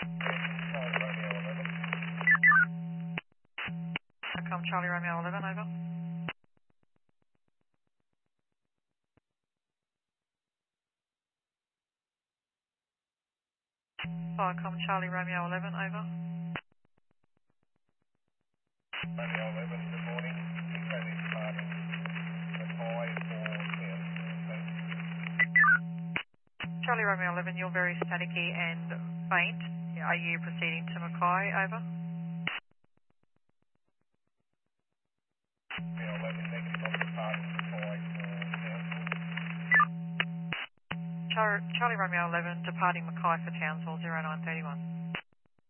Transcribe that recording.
Come Charlie Romeo 11, over. Come Charlie Romeo 11, over. Romeo 11, good morning. That is departing Mackay for Charlie Romeo 11, you're very staticky and faint. Are you proceeding to Mackay, over? Romeo 11, negative, I'm departing Mackay for Charlie Romeo 11, departing Mackay for Townsville 0931.